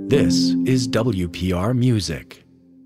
This is WPR Music.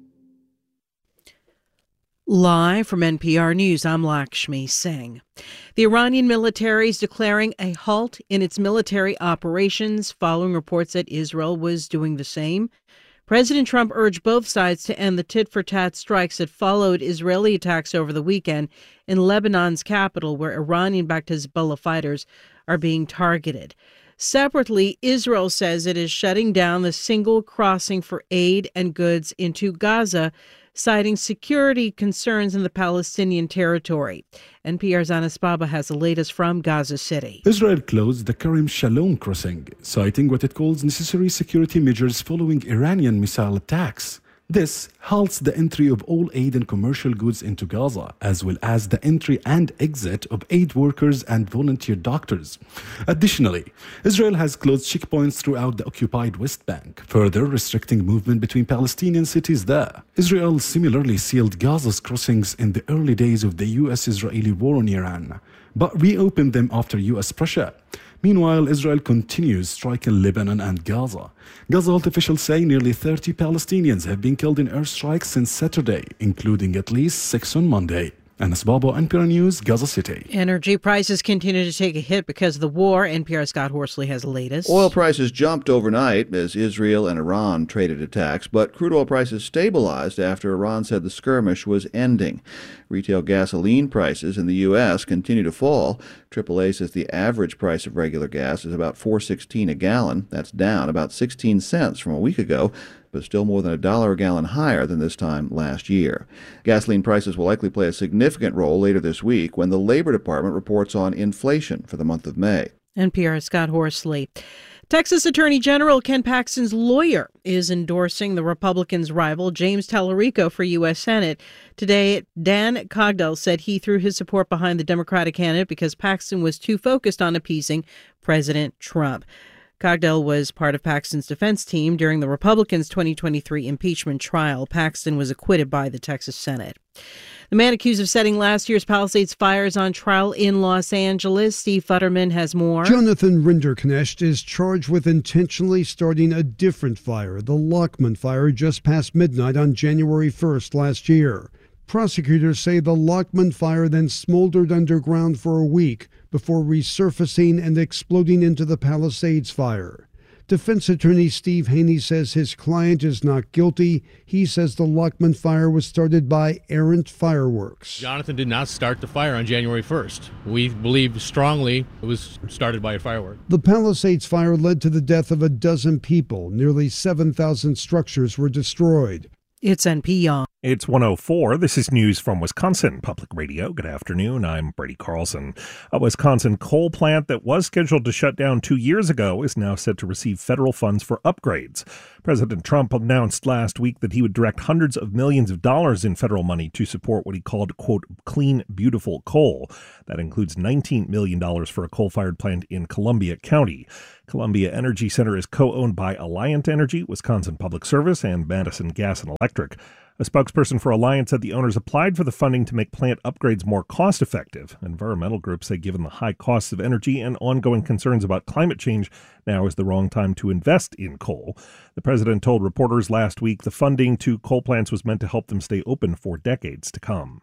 Live from NPR News, I'm Lakshmi Singh. The Iranian military is declaring a halt in its military operations following reports that Israel was doing the same. President Trump urged both sides to end the tit-for-tat strikes that followed Israeli attacks over the weekend in Lebanon's capital, where Iranian-backed Hezbollah fighters are being targeted. Separately, Israel says it is shutting down the single crossing for aid and goods into Gaza, citing security concerns in the Palestinian territory. NPR's Anas Baba has the latest from Gaza City. Israel closed the Kerem Shalom crossing, citing what it calls necessary security measures following Iranian missile attacks. This halts the entry of all aid and commercial goods into Gaza, as well as the entry and exit of aid workers and volunteer doctors. Additionally, Israel has closed checkpoints throughout the occupied West Bank, further restricting movement between Palestinian cities there. Israel similarly sealed Gaza's crossings in the early days of the U.S.-Israeli war on Iran, but reopened them after U.S. pressure. Meanwhile, Israel continues striking Lebanon and Gaza. Gaza health officials say nearly 30 Palestinians have been killed in airstrikes since Saturday, including at least 6 on Monday. Anas Baba, NPR News, Gaza City. Energy prices continue to take a hit because of the war. NPR's Scott Horsley has the latest. Oil prices jumped overnight as Israel and Iran traded attacks, but crude oil prices stabilized after Iran said the skirmish was ending. Retail gasoline prices in the U.S. continue to fall. AAA says the average price of regular gas is about $4.16 a gallon. That's down about 16 cents from a week ago, but still more than $1 a gallon higher than this time last year. Gasoline prices will likely play a significant role later this week when the Labor Department reports on inflation for the month of May. NPR's Scott Horsley. Texas Attorney General Ken Paxton's lawyer is endorsing the Republicans' rival, James Tallarico, for U.S. Senate. Today, Dan Cogdell said he threw his support behind the Democratic candidate because Paxton was too focused on appeasing President Trump. Cogdell was part of Paxton's defense team during the Republicans' 2023 impeachment trial. Paxton was acquitted by the Texas Senate. The man accused of setting last year's Palisades fire is on trial in Los Angeles. Steve Futterman has more. Jonathan Rinderknecht is charged with intentionally starting a different fire, the Lockman fire, just past midnight on January 1st last year. Prosecutors say the Lockman fire then smoldered underground for a week before resurfacing and exploding into the Palisades fire. Defense attorney Steve Haney says his client is not guilty. He says the Lockman fire was started by errant fireworks. Jonathan did not start the fire on January 1st. We believe strongly it was started by a firework. The Palisades fire led to the death of a dozen people. Nearly 7,000 structures were destroyed. It's NPR. It's 1:04. This is news from Wisconsin Public Radio. Good afternoon. I'm Brady Carlson. A Wisconsin coal plant that was scheduled to shut down 2 years ago is now set to receive federal funds for upgrades. President Trump announced last week that he would direct hundreds of millions of dollars in federal money to support what he called, quote, clean, beautiful coal. That includes $19 million for a coal-fired plant in Columbia County. Columbia Energy Center is co-owned by Alliant Energy, Wisconsin Public Service, and Madison Gas and Electric. A spokesperson for Alliant said the owners applied for the funding to make plant upgrades more cost-effective. Environmental groups say given the high costs of energy and ongoing concerns about climate change, now is the wrong time to invest in coal. The president told reporters last week the funding to coal plants was meant to help them stay open for decades to come.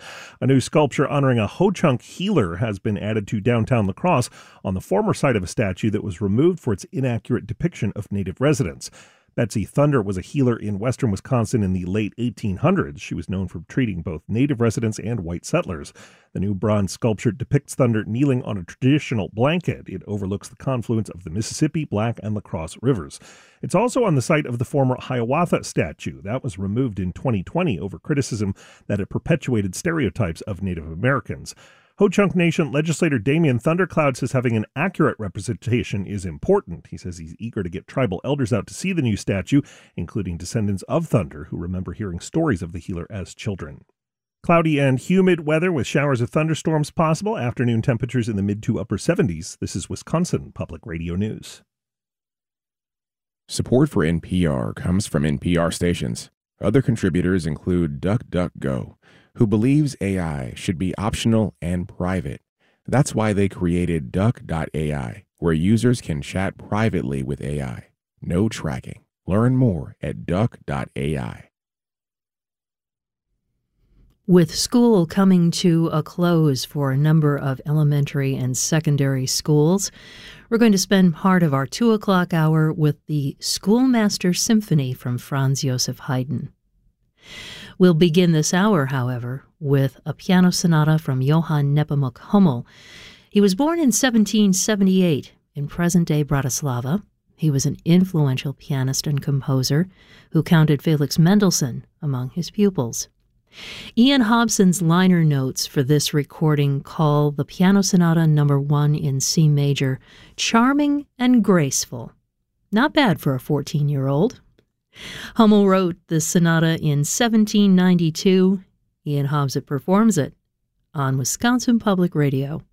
A new sculpture honoring a Ho-Chunk healer has been added to downtown La Crosse on the former site of a statue that was removed for its inaccurate depiction of Native residents. Betsy Thunder was a healer in western Wisconsin in the late 1800s. She was known for treating both native residents and white settlers. The new bronze sculpture depicts Thunder kneeling on a traditional blanket. It overlooks the confluence of the Mississippi, Black, and La Crosse rivers. It's also on the site of the former Hiawatha statue. That was removed in 2020 over criticism that it perpetuated stereotypes of Native Americans. Ho-Chunk Nation legislator Damian Thundercloud says having an accurate representation is important. He says he's eager to get tribal elders out to see the new statue, including descendants of Thunder who remember hearing stories of the healer as children. Cloudy and humid weather with showers of thunderstorms possible. Afternoon temperatures in the mid to upper 70s. This is Wisconsin Public Radio News. Support for NPR comes from NPR stations. Other contributors include DuckDuckGo, who believes AI should be optional and private. That's why they created Duck.ai, where users can chat privately with AI. No tracking. Learn more at duck.ai. With school coming to a close for a number of elementary and secondary schools, we're going to spend part of our 2 o'clock hour with the Schoolmaster Symphony from Franz Joseph Haydn. We'll begin this hour, however, with a piano sonata from Johann Nepomuk Hummel. He was born in 1778 in present-day Bratislava. He was an influential pianist and composer who counted Felix Mendelssohn among his pupils. Ian Hobson's liner notes for this recording call the Piano Sonata No. 1 in C major charming and graceful. Not bad for a 14-year-old. Hummel wrote the sonata in 1792. Ian Hobson performs it on Wisconsin Public Radio.